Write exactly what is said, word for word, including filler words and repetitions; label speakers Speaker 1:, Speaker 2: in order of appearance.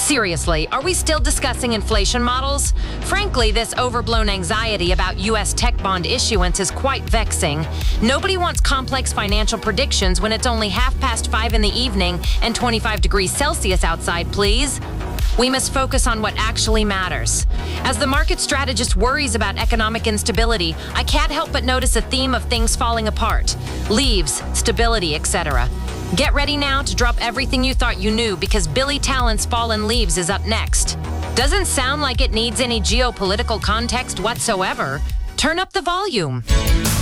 Speaker 1: Seriously, are we still discussing inflation models? Frankly, this overblown anxiety about U S tech bond issuance is quite vexing. Nobody wants complex financial predictions when it's only half past five in the evening and twenty-five degrees Celsius outside, please. We must focus on what actually matters. As the market strategist worries about economic instability, I can't help but notice a theme of things falling apart. Leaves, stability, et cetera. Get ready now to drop everything you thought you knew because Billy Talent's Fallen Leaves is up next. Doesn't sound like it needs any geopolitical context whatsoever. Turn up the volume.